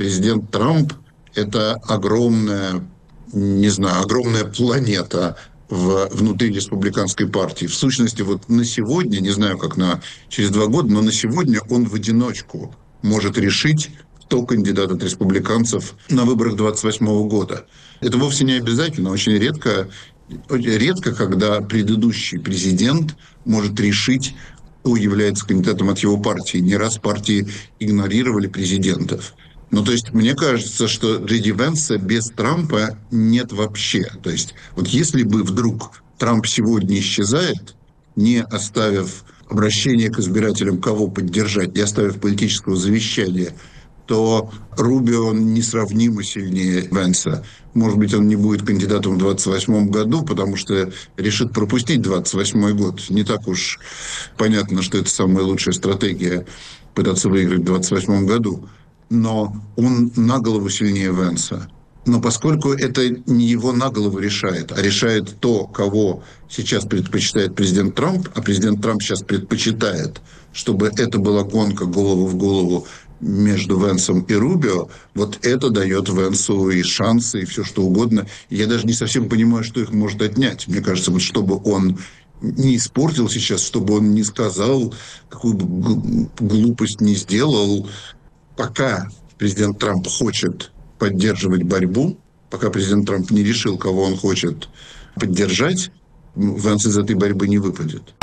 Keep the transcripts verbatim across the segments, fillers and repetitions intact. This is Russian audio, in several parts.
президент Трамп– это огромная, не знаю, огромная планета в, внутри республиканской партии. В сущности, вот на сегодня, не знаю, как на через два года, но на сегодня он в одиночку может решить, кто кандидат от республиканцев на выборах двадцать восьмого года. Это вовсе не обязательно. Очень редко, редко, когда предыдущий президент может решить, кто является кандидатом от его партии. Не раз партии игнорировали президентов. Ну, то есть, мне кажется, что Джей Ди Венса без Трампа нет вообще. То есть, вот если бы вдруг Трамп сегодня исчезает, не оставив обращение к избирателям, кого поддержать, не оставив политического завещания, то Рубио несравнимо сильнее Венса. Может быть, он не будет кандидатом в двадцать восьмом году, потому что решит пропустить двадцать восьмой год. Не так уж понятно, что это самая лучшая стратегия пытаться выиграть в двадцать восьмом году. Но он на голову сильнее Венса. Но поскольку это не его на голову решает, а решает то, кого сейчас предпочитает президент Трамп, а президент Трамп сейчас предпочитает, чтобы это была гонка голову в голову между Венсом и Рубио, вот это дает Венсу и шансы, и все что угодно. И я даже не совсем понимаю, что их может отнять. Мне кажется, вот чтобы он не испортил сейчас, чтобы он не сказал, какую бы глупость не сделал, пока президент Трамп хочет поддерживать борьбу, пока президент Трамп не решил, кого он хочет поддержать, Венс из этой борьбы не выпадет.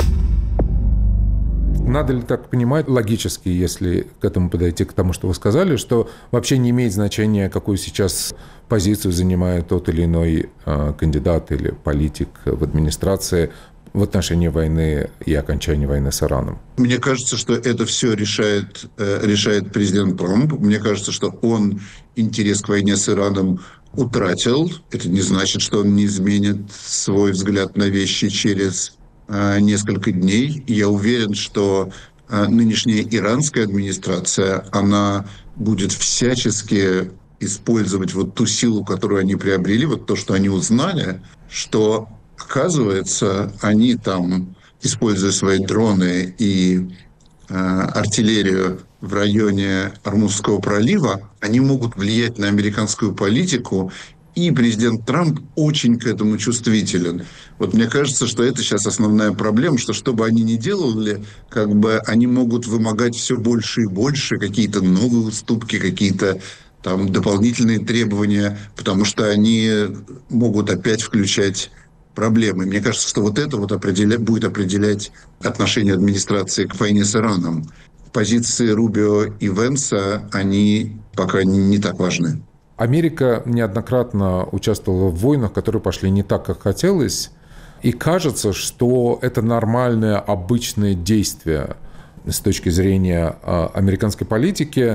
Надо ли так понимать логически, если к этому подойти, к тому, что вы сказали, что вообще не имеет значения, какую сейчас позицию занимает тот или иной э, кандидат или политик в администрации в отношении войны и окончания войны с Ираном? Мне кажется, что это все решает, э, решает президент Трамп. Мне кажется, что он интерес к войне с Ираном утратил. Это не значит, что он не изменит свой взгляд на вещи через э, несколько дней. Я уверен, что э, нынешняя иранская администрация, она будет всячески использовать вот ту силу, которую они приобрели, вот то, что они узнали, что оказывается, они там, используя свои дроны и э, артиллерию в районе Ормузского пролива, они могут влиять на американскую политику, и президент Трамп очень к этому чувствителен. Вот мне кажется, что это сейчас основная проблема, что что бы они ни делали, как бы они могут вымогать все больше и больше, какие-то новые уступки, какие-то там дополнительные требования, потому что они могут опять включать проблемы. Мне кажется, что вот это вот определя... будет определять отношение администрации к войне с Ираном. Позиции Рубио и Венса, они пока не, не так важны. Америка неоднократно участвовала в войнах, которые пошли не так, как хотелось. И кажется, что это нормальное, обычное действие с точки зрения американской политики.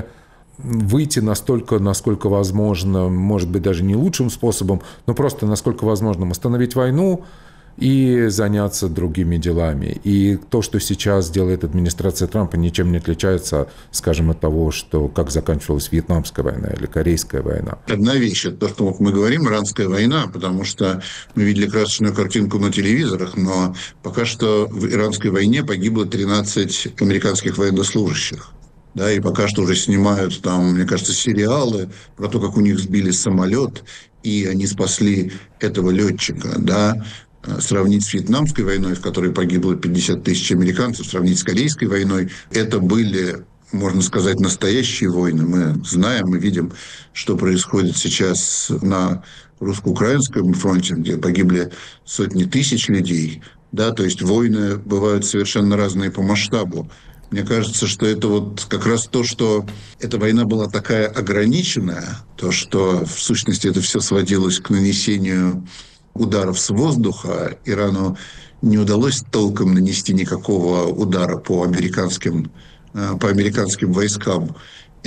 Выйти настолько, насколько возможно, может быть, даже не лучшим способом, но просто насколько возможно остановить войну и заняться другими делами. И то, что сейчас делает администрация Трампа, ничем не отличается, скажем, от того, что как заканчивалась Вьетнамская война или Корейская война. Одна вещь, это то, что вот мы говорим, иранская война, потому что мы видели красочную картинку на телевизорах, но пока что в иранской войне погибло тринадцать американских военнослужащих. Да, и пока что уже снимают там, мне кажется, сериалы про то, как у них сбили самолет, и они спасли этого летчика, да. Сравнить с Вьетнамской войной, в которой погибло пятьдесят тысяч американцев, сравнить с Корейской войной, это были, можно сказать, настоящие войны. Мы знаем, мы видим, что происходит сейчас на русско-украинском фронте, где погибли сотни тысяч людей. Да, то есть войны бывают совершенно разные по масштабу. Мне кажется, что это вот как раз то, что эта война была такая ограниченная, то, что в сущности это все сводилось к нанесению ударов с воздуха. Ирану не удалось толком нанести никакого удара по американским, по американским войскам.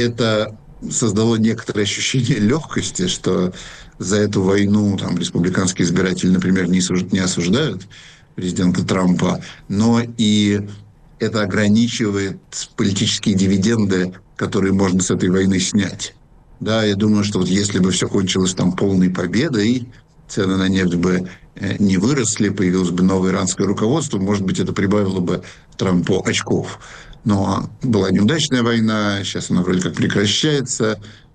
Это создало некоторое ощущение легкости, что за эту войну там, республиканские избиратели, например, не осуждают президента Трампа, но и это ограничивает политические дивиденды, которые можно с этой войны снять. Да, я думаю, что вот если бы все кончилось там полной победой, цены на нефть бы не выросли, появилось бы новое иранское руководство, может быть, это прибавило бы Трампу очков. Но была неудачная война, сейчас она вроде как прекращается,